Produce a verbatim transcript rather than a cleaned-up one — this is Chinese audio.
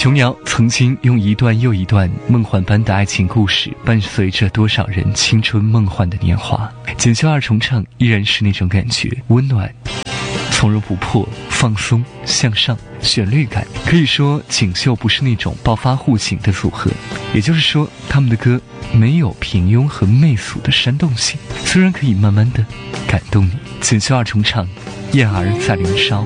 琼瑶曾经用一段又一段梦幻般的爱情故事，伴随着多少人青春梦幻的年华。锦绣二重唱依然是那种感觉，温暖从容不迫，放松向上，旋律感可以说锦绣不是那种暴发户型的组合，也就是说他们的歌没有平庸和媚俗的煽动性，虽然可以慢慢的感动你。锦绣二重唱，燕儿在林梢。